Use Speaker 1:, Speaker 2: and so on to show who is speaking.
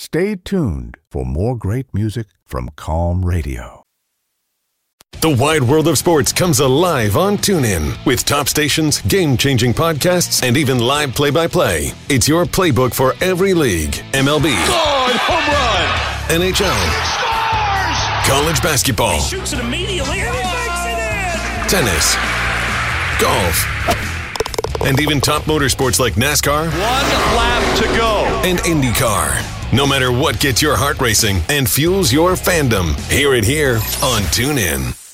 Speaker 1: Stay tuned for more great music from Calm Radio.
Speaker 2: The wide world of sports comes alive on TuneIn with top stations, game-changing podcasts, and even live play-by-play. It's your playbook for every league. MLB.
Speaker 3: Home run!
Speaker 2: NHL.
Speaker 3: Scores!
Speaker 2: College basketball.
Speaker 4: He shoots it immediately and he makes it in!
Speaker 2: Tennis. Golf. And even top motorsports like NASCAR.
Speaker 3: One lap to go.
Speaker 2: And IndyCar. No matter what gets your heart racing and fuels your fandom, hear it here on TuneIn.